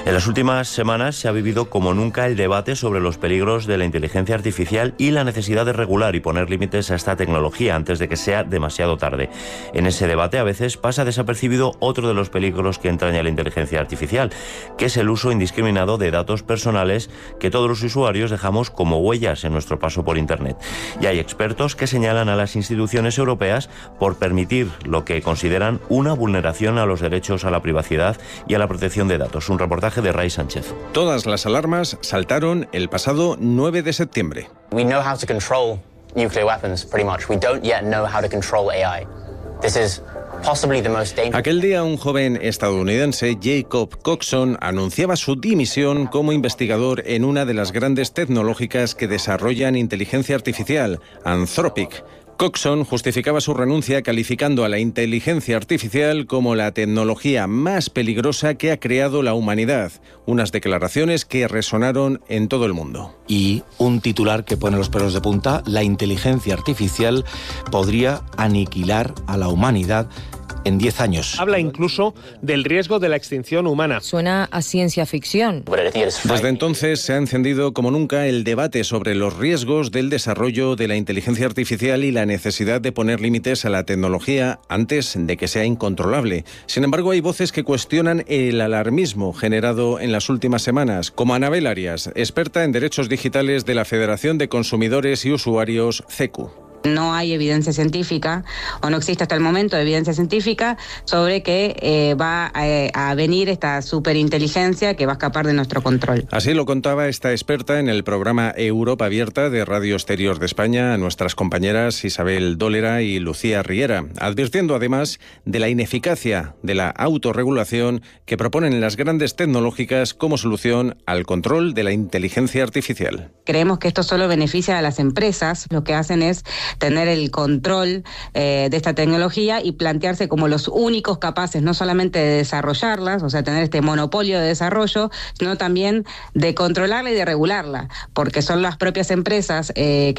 En las últimas semanas se ha vivido como nunca el debate sobre los peligros de la inteligencia artificial y la necesidad de regular y poner límites a esta tecnología antes de que sea demasiado tarde. En ese debate a veces pasa desapercibido otro de los peligros que entraña la inteligencia artificial, que es el uso indiscriminado de datos personales que todos los usuarios dejamos como huellas en nuestro paso por Internet. Y hay expertos que señalan a las instituciones europeas por permitir lo que consideran una vulneración a los derechos a la privacidad y a la protección de datos. Un reportaje de Ray Sánchez. Todas las alarmas saltaron el pasado 9 de septiembre. We know how to control nuclear weapons, pretty much. We don't yet know how to control AI. This is possibly the most dangerous. Aquel día un joven estadounidense, Jacob Coxon, anunciaba su dimisión como investigador en una de las grandes tecnológicas que desarrollan inteligencia artificial, Anthropic. Coxon justificaba su renuncia calificando a la inteligencia artificial como la tecnología más peligrosa que ha creado la humanidad. Unas declaraciones que resonaron en todo el mundo. Y un titular que pone los pelos de punta: la inteligencia artificial podría aniquilar a la humanidad en 10 años. Habla incluso del riesgo de la extinción humana. Suena a ciencia ficción. Desde entonces se ha encendido como nunca el debate sobre los riesgos del desarrollo de la inteligencia artificial y la necesidad de poner límites a la tecnología antes de que sea incontrolable. Sin embargo, hay voces que cuestionan el alarmismo generado en las últimas semanas, como Anabel Arias, experta en derechos digitales de la Federación de Consumidores y Usuarios, CECU. No hay evidencia científica, o no existe hasta el momento evidencia científica sobre que va a venir esta superinteligencia que va a escapar de nuestro control. Así lo contaba esta experta en el programa Europa Abierta de Radio Exterior de España a nuestras compañeras Isabel Dólera y Lucía Riera, advirtiendo además de la ineficacia de la autorregulación que proponen las grandes tecnológicas como solución al control de la inteligencia artificial. Creemos que esto solo beneficia a las empresas. Lo que hacen es tener el control de esta tecnología y plantearse como los únicos capaces no solamente de desarrollarlas, o sea, tener este monopolio de desarrollo, sino también de controlarla y de regularla, porque son las propias empresas que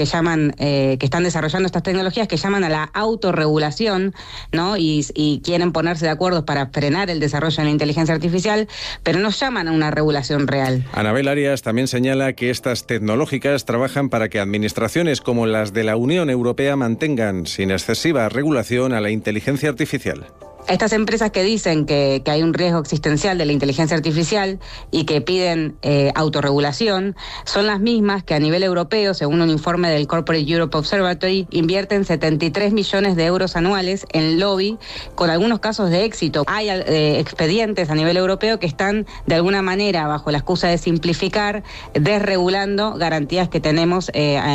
están desarrollando estas tecnologías que llaman a la autorregulación, ¿no? Y quieren ponerse de acuerdo para frenar el desarrollo de la inteligencia artificial, pero no llaman a una regulación real. Anabel Arias también señala que estas tecnológicas trabajan para que administraciones como las de la Unión Europea mantengan sin excesiva regulación a la inteligencia artificial. Estas empresas que dicen que hay un riesgo existencial de la inteligencia artificial y que piden autorregulación son las mismas que a nivel europeo, según un informe del Corporate Europe Observatory, invierten 73 millones de euros anuales en lobby, con algunos casos de éxito. Hay expedientes a nivel europeo que están de alguna manera, bajo la excusa de simplificar, desregulando garantías que tenemos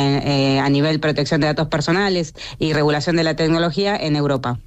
a nivel protección de datos personales y regulación de la tecnología en Europa.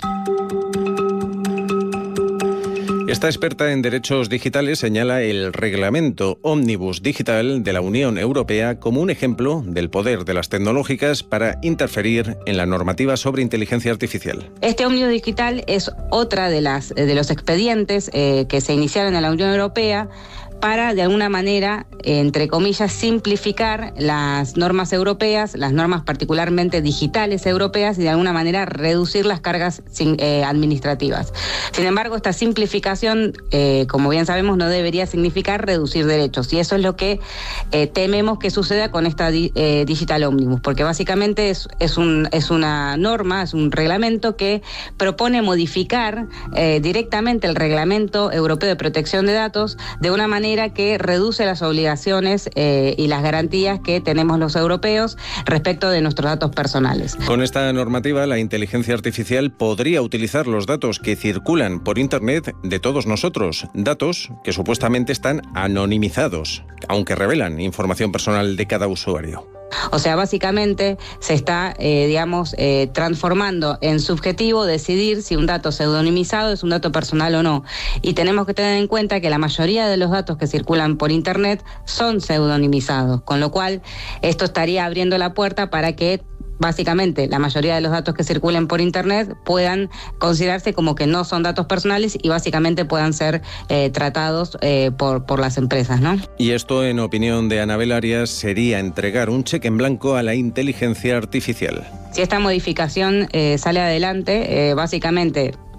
Esta experta en derechos digitales señala el reglamento Omnibus Digital de la Unión Europea como un ejemplo del poder de las tecnológicas para interferir en la normativa sobre inteligencia artificial. Este Omnibus Digital es otra de los expedientes que se iniciaron en la Unión Europea para, de alguna manera, entre comillas, simplificar las normas europeas, las normas particularmente digitales europeas, y de alguna manera reducir las cargas administrativas. Sin embargo, esta simplificación, como bien sabemos, no debería significar reducir derechos, y eso es lo que tememos que suceda con esta Digital Omnibus, porque básicamente es una norma, es un reglamento que propone modificar directamente el Reglamento Europeo de Protección de Datos de una manera que reduce las obligaciones y las garantías que tenemos los europeos respecto de nuestros datos personales. Con esta normativa, la inteligencia artificial podría utilizar los datos que circulan por Internet de todos nosotros, datos que supuestamente están anonimizados, aunque revelan información personal de cada usuario. O sea, básicamente se está, transformando en subjetivo decidir si un dato pseudonimizado es un dato personal o no. Y tenemos que tener en cuenta que la mayoría de los datos que circulan por Internet son pseudonimizados, con lo cual esto estaría abriendo la puerta para que básicamente la mayoría de los datos que circulen por Internet puedan considerarse como que no son datos personales y básicamente puedan ser tratados por las empresas, ¿no? Y esto, en opinión de Anabel Arias, sería entregar un cheque en blanco a la inteligencia artificial. Si esta modificación sale adelante, básicamente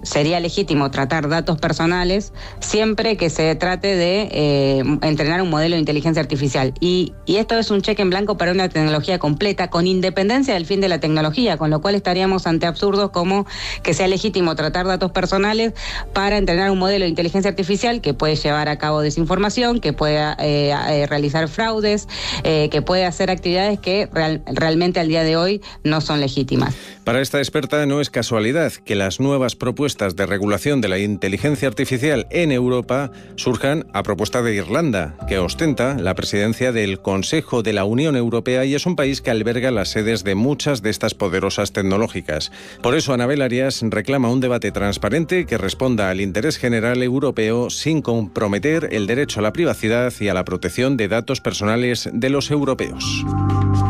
sería legítimo tratar datos personales siempre que se trate de entrenar un modelo de inteligencia artificial. Y esto es un cheque en blanco para una tecnología completa, con independencia del fin de la tecnología, con lo cual estaríamos ante absurdos como que sea legítimo tratar datos personales para entrenar un modelo de inteligencia artificial que puede llevar a cabo desinformación, que pueda realizar fraudes, que puede hacer actividades que realmente al día de hoy no son legítimas. Para esta experta no es casualidad que las nuevas propuestas de regulación de la inteligencia artificial en Europa surjan a propuesta de Irlanda, que ostenta la presidencia del Consejo de la Unión Europea y es un país que alberga las sedes de muchas de estas poderosas tecnológicas. Por eso Anabel Arias reclama un debate transparente que responda al interés general europeo sin comprometer el derecho a la privacidad y a la protección de datos personales de los europeos.